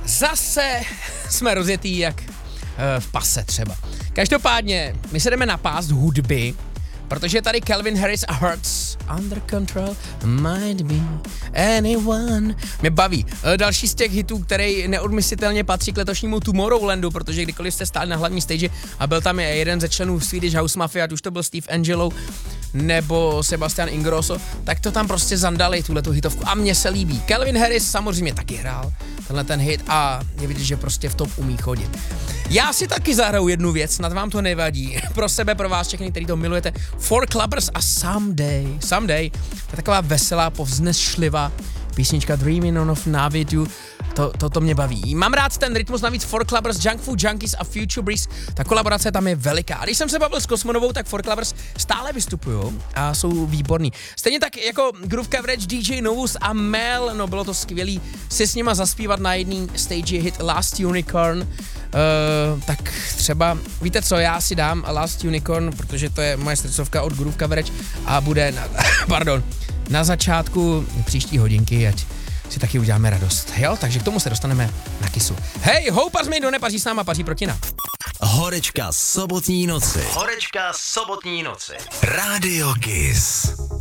Zase jsme rozjetý jak v pase třeba. Každopádně, my se jdeme na pás hudby, protože tady Calvin Harris a Hurts Under Control, Might Be Anyone mě baví. Další z těch hitů, který neodmyslitelně patří k letošnímu Tomorrowlandu, protože kdykoliv jste stáli na hlavní stage a byl tam jeden ze členů Swedish House Mafia, ať už to byl Steve Angelo nebo Sebastian Ingrosso, tak to tam prostě zandali, tuhletu hitovku, a mně se líbí. Calvin Harris samozřejmě taky hrál tenhle ten hit a je vidět, že prostě v tom umí chodit. Já si taky zahraju jednu věc, snad vám to nevadí. Pro sebe, pro vás všechny, kteří to milujete. Four Clubbers a Someday. Someday. To je taková veselá, povznešlivá písnička Dreaming on of Navitu. To mě baví. Mám rád ten rytmus, navíc Four Clubbers, Junk Food Junkies a Future Breeze. Ta kolaborace tam je veliká. A když jsem se bavil s Kosmonovou, tak Four Clubbers stále vystupují a jsou výborní. Stejně tak jako Groove Coverage, DJ Novus a Mel, no bylo to skvělý si s nima zaspívat na jedné stage hit Last Unicorn. Tak třeba, víte co, já si dám Last Unicorn, protože to je moje srdcovka od Groove Coverage a bude na začátku příští hodinky, ať si taky uděláme radost. Jo, takže k tomu se dostaneme na Kissu. Hej, houpař mi, kdo nepaří s náma, paří proti nám. Horečka sobotní noci. Horečka sobotní noci. Rádio Kiss.